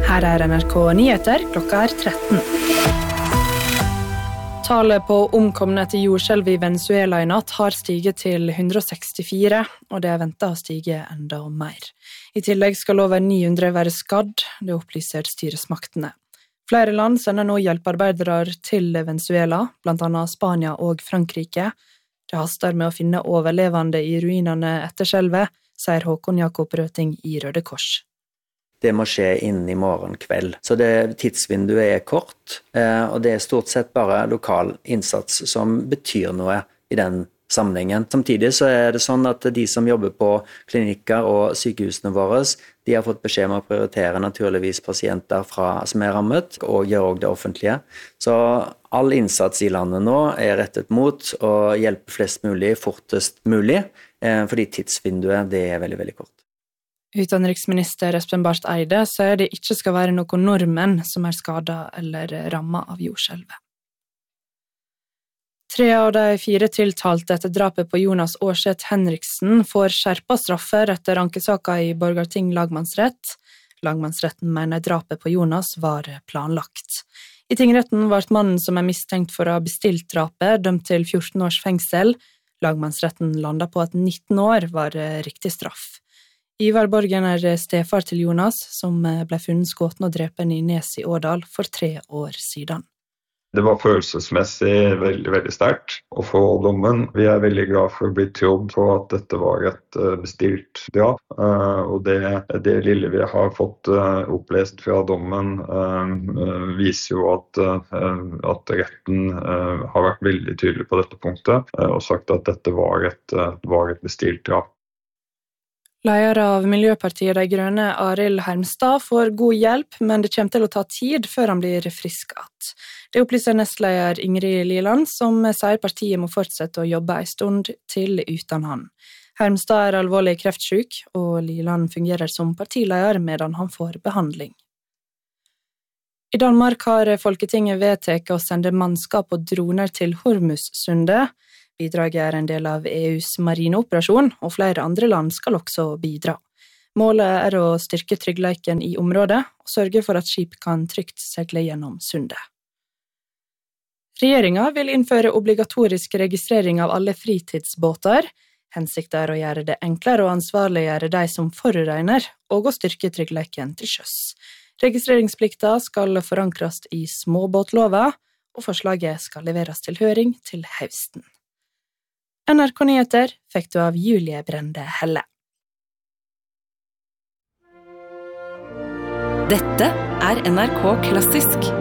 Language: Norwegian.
Her NRK Nyheter, klokka 13. Tallet på omkomne etter jordskjelv i Venezuela i natt har stiget til 164, og det ventet å stige enda mer. I tillegg skal over 900 være skadd, det opplyser styresmaktene. Flere land sender nå hjelpearbeidere til Venezuela, blant annet Spania og Frankrike. Det haster med å finne overlevende i ruinene etter skjelvet, sier Håkon Jakob Røting i Røde Kors. Det må skje innen i morgen kveld. Så det tidsvinduet kort, og det stort sett bare lokal innsats som betyr noe i den sammenhengen. Samtidig så det sånn at de som jobber på klinikker og sykehusene våre, de har fått beskjed om å prioritere naturligvis pasienter som rammet, og gjør også det offentlige. Så all innsats i landet nå rettet mot å hjelpe flest mulig, fortest mulig, fordi tidsvinduet det veldig, veldig kort. Utenriksminister Espen Barth Eide sier det ikke skal være noen nordmenn som skadet eller rammet av jordskjelvet. 3 av de 4 tiltalte etter drapet på Jonas Aarseth Henriksen får skjerpet straffer etter ankesaka i Borgarting lagmannsrett. Lagmannsretten mener drapet på Jonas var planlagt. I tingretten ble mannen som mistenkt for å ha bestilt drapet, dømt til 14 års fengsel. Lagmannsretten landet på at 19 år var riktig straff. Ivar Borgen stefar til Jonas, som ble funnet skutt og drepen i Nes i Årdal for 3 år siden. Det var følelsesmessig veldig, veldig sterkt å få dommen. Vi veldig glad for å bli trodd på at dette var et bestilt drap. Og det lille vi har fått opplest fra dommen viser jo at retten har vært veldig tydelig på dette punktet og sagt at dette var et bestilt drap. Leder av Miljøpartiet De Grønne, Arild Hermstad, får god hjelp, men det kommer til å ta tid før han blir frisk igjen. Det opplyser nestleder Ingrid Liland, som sier partiet må fortsette å jobbe en stund til uten han. Hermstad alvorlig kreftsyk, og Liland fungerer som partileder medan han får behandling. I Danmark har Folketinget vedtatt å sende mannskap og droner til Hormuzsundet. Bidraget en del av EUs marineoperasjon, og flere andre land skal også bidra. Målet å styrke tryggheten i området, og sørge for at skip kan trygt seile gjennom sundet. Regjeringen vil innføre obligatorisk registrering av alle fritidsbåter. Hensikten å gjøre det enklere å ansvarliggjøre de som forureiner, og å styrke tryggheten til sjøs. Registreringsplikten skal forankres i småbåtlova, og forslaget skal leveres til høring til høsten. NRK Nyheter fikk du av Julie Brende Helle. Dette NRK Klassisk.